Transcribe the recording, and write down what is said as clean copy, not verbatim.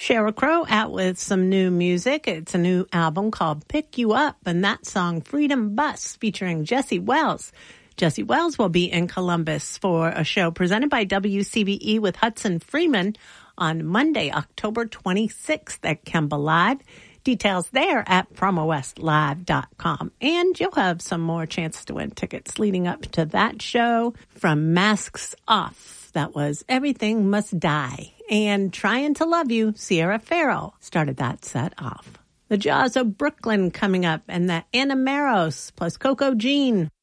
Sheryl Crow out with some new music. It's a new album called Pick You Up, and that song Freedom Bus featuring Jesse Wells. Jesse Wells will be in Columbus for a show presented by WCBE with Hudson Freeman on Monday, October 26th at Kemba Live. Details there at promowestlive.com. And you'll have some more chances to win tickets leading up to that show. From Masks Off, that was Everything Must Die. And Trying to Love You, Sierra Farrell started that set off. The Jaws of Brooklyn coming up, and the Anna Maros plus Coco Jean.